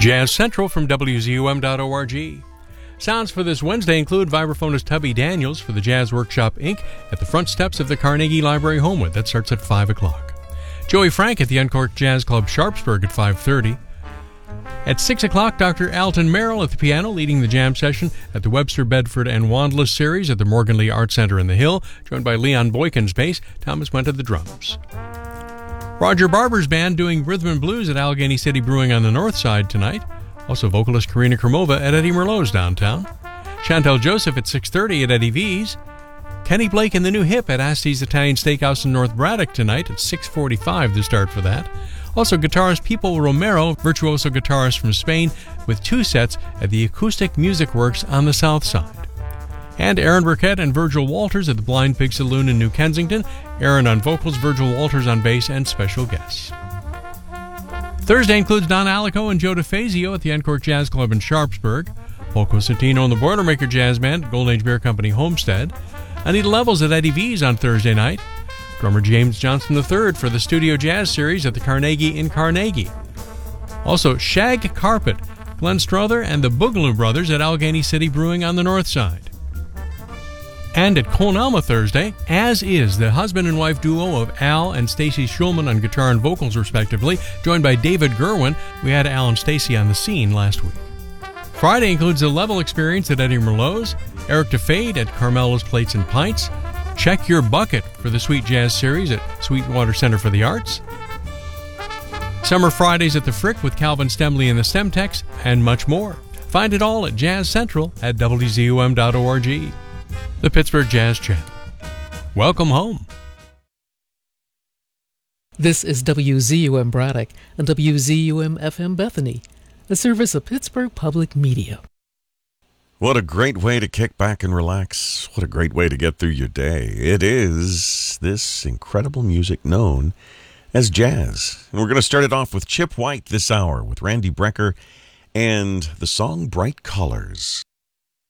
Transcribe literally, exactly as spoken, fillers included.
Jazz Central from W Z U M dot org. Sounds for this Wednesday include vibraphonist Tubby Daniels for the Jazz Workshop Incorporated at the front steps of the Carnegie Library Homewood. That starts at five o'clock. Joey Frank at the Uncorked Jazz Club Sharpsburg at five thirty. At six o'clock, Doctor Alton Merrill at the piano leading the jam session at the Webster, Bedford, and Wanдлess series at the Morgan Lee Art Center in the Hill, joined by Leon Boykins bass. Thomas went to the drums. Roger Barber's band doing rhythm and blues at Allegheny City Brewing on the north side tonight. Also vocalist Karina Kromova at Eddie Merlot's downtown. Chantel Joseph at six thirty at Eddie V's. Kenny Blake and the New Hip at Asti's Italian Steakhouse in North Braddock tonight at six forty-five to start for that. Also guitarist Pipo Romero, virtuoso guitarist from Spain, with two sets at the Acoustic Music Works on the south side. And Aaron Burkett and Virgil Walters at the Blind Pig Saloon in New Kensington. Aaron on vocals, Virgil Walters on bass, and special guests. Thursday includes Don Alico and Joe DeFazio at the Uncorked Jazz Club in Sharpsburg. Paul Cosentino and the Boilermaker Jazz Band at Golden Age Beer Company Homestead. Anita Levels at Eddie V's on Thursday night. Drummer James Johnson the third for the Studio Jazz Series at the Carnegie in Carnegie. Also, Shag Carpet, Glenn Strother and the Boogaloo Brothers at Allegheny City Brewing on the north side. And at Colne Alma Thursday, As Is, the husband and wife duo of Al and Stacy Schulman on guitar and vocals respectively, joined by David Gerwin. We had Al and Stacy on the scene last week. Friday includes the Level Experience at Eddie Merlot's, Eric DeFade at Carmela's Plates and Pints, Check Your Bucket for the Sweet Jazz Series at Sweetwater Center for the Arts, Summer Fridays at the Frick with Calvin Stemley and the Stemtex, and much more. Find it all at Jazz Central at W Z U M dot org. The Pittsburgh Jazz Channel. Welcome home. This is W Z U M Braddock and W Z U M F M Bethany, a service of Pittsburgh Public Media. What a great way to kick back and relax. What a great way to get through your day. It is this incredible music known as jazz. And we're going to start it off with Chip White this hour with Randy Brecker and the song Bright Colors.